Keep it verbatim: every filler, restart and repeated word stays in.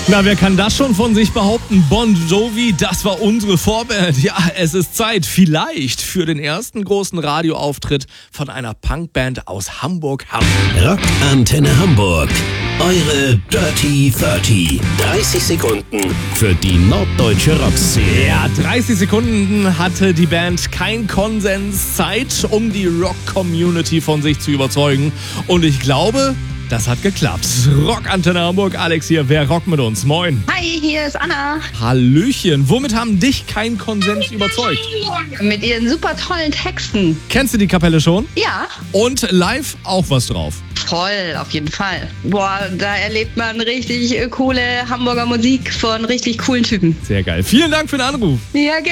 Na, wer kann das schon von sich behaupten? Bon Jovi, das war unsere Vorband. Ja, es ist Zeit vielleicht für den ersten großen Radioauftritt von einer Punkband aus Hamburg. Rock Antenne Hamburg. Eure Dirty dreißig. dreißig Sekunden für die norddeutsche Rockszene. Ja, dreißig Sekunden hatte die Band kein Konsens, Zeit, um die Rock-Community von sich zu überzeugen. Und ich glaube, das hat geklappt. Rock Antenne Hamburg, Alex hier. Wer rockt mit uns? Moin. Hi, hier ist Anna. Hallöchen. Womit haben dich kein Konsens überzeugt? Mit ihren super tollen Texten. Kennst du die Kapelle schon? Ja, Und live auch was drauf. voll, auf jeden Fall. Boah, da erlebt man richtig äh, coole Hamburger Musik von richtig coolen Typen. Sehr geil. Vielen Dank für den Anruf. Ja,